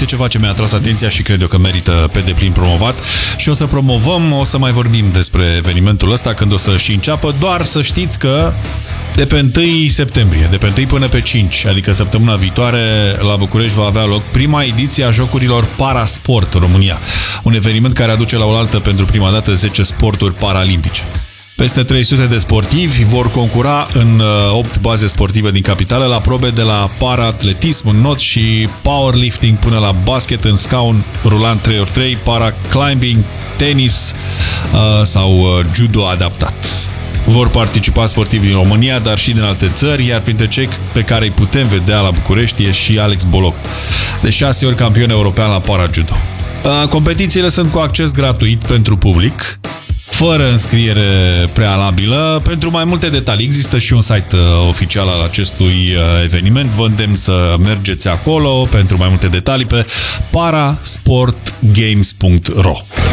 ceva ce mi-a atras atenția și cred eu că merită pe deplin promovat și o să promovăm, o să mai vorbim despre evenimentul ăsta când o să și înceapă, doar să știți că de pe 1 septembrie, de pe 1 până pe 5, adică săptămâna viitoare, la București va avea loc prima ediție a Jocurilor Parasport România. Un eveniment care aduce la oaltă pentru prima dată 10 sporturi paralimpice. Peste 300 de sportivi vor concura în 8 baze sportive din capitală la probe de la para-atletism în not și powerlifting până la basket în scaun rulant 3x3, para-climbing, tenis sau judo adaptat. Vor participa sportivi din România, dar și din alte țări, iar printre cei pe care îi putem vedea la București e și Alex Boloc, de 6 ori campion european la para-judo. Competițiile sunt cu acces gratuit pentru public, fără înscriere prealabilă. Pentru mai multe detalii există și un site oficial al acestui eveniment. Vă îndemn să mergeți acolo pentru mai multe detalii pe parasportgames.ro.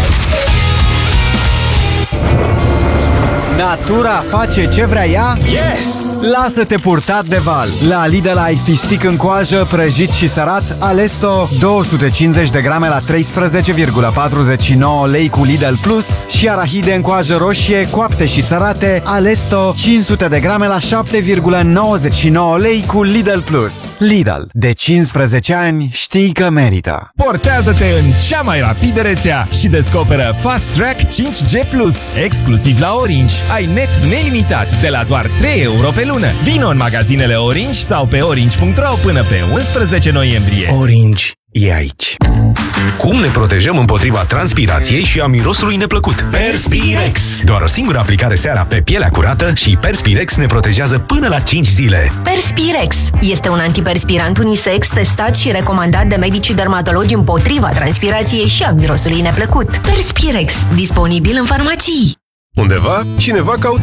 Natura face ce vrea ea? Yes! Lasă-te purtat de val! La Lidl ai fistic în coajă, prăjit și sărat, Alesto 250 de grame la 13,49 lei cu Lidl Plus și arahide în coajă roșie, coapte și sărate, Alesto 500 de grame la 7,99 lei cu Lidl Plus. Lidl. De 15 ani știi că merită. Portează-te în cea mai rapidă rețea și descoperă Fast Track 5G Plus, exclusiv la Orange. Ai net nelimitat de la doar 3 euro pe lună. Vino în magazinele Orange sau pe orange.ro până pe 11 noiembrie. Orange e aici. Cum ne protejăm împotriva transpirației și a mirosului neplăcut? Perspirex! Doar o singură aplicare seara pe pielea curată și Perspirex ne protejează până la 5 zile. Perspirex este un antiperspirant unisex testat și recomandat de medicii dermatologi împotriva transpirației și a mirosului neplăcut. Perspirex, disponibil în farmacii. Undeva, cineva caută